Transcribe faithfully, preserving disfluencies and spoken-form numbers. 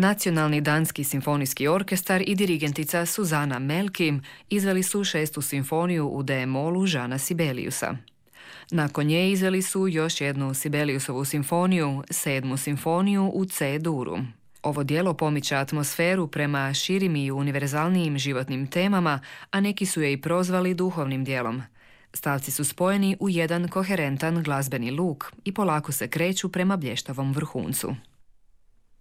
Nacionalni danski simfonijski orkestar i dirigentica Suzana Melkim izveli su šestu simfoniju u D-molu Žana Sibeliusa. Nakon nje izveli su još jednu Sibeliusovu simfoniju, sedmu simfoniju u C-duru. Ovo djelo pomiče atmosferu prema širim i univerzalnijim životnim temama, a neki su je i prozvali duhovnim djelom. Stavci su spojeni u jedan koherentan glazbeni luk i polako se kreću prema blještavom vrhuncu.